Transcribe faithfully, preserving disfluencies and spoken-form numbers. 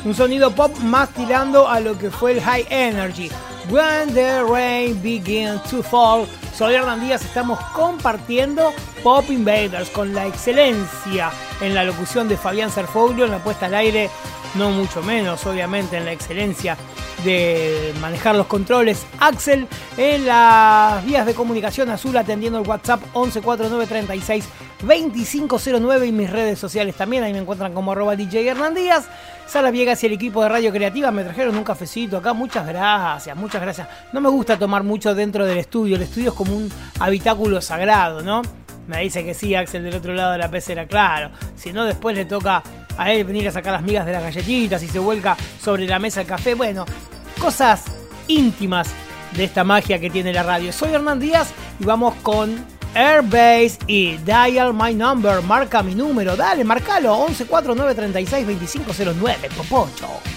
Un sonido pop más tirando a lo que fue el High Energy. When the rain begins to fall. Soy Hernán Díaz, estamos compartiendo Pop Invaders con la excelencia en la locución de Fabián Serfoglio, en la puesta al aire, no mucho menos, obviamente, en la excelencia de manejar los controles, Axel, en las vías de comunicación, Azul atendiendo el WhatsApp once cuarenta y nueve treinta y seis veinticinco cero nueve y mis redes sociales también, ahí me encuentran como arroba D J Hernán Díaz. Sara Viegas y el equipo de Radio Creativa me trajeron un cafecito acá, muchas gracias, muchas gracias. No me gusta tomar mucho dentro del estudio, el estudio es como un habitáculo sagrado, ¿no? Me dice que sí, Axel, del otro lado de la pecera, claro. Si no, después le toca a él venir a sacar las migas de las galletitas y se vuelca sobre la mesa el café. Bueno, cosas íntimas de esta magia que tiene la radio. Soy Hernán Díaz y vamos con Airbase y Dial My Number. Marca mi número, dale, marcalo, once cuarenta y nueve treinta y seis veinticinco cero nueve, Popocho.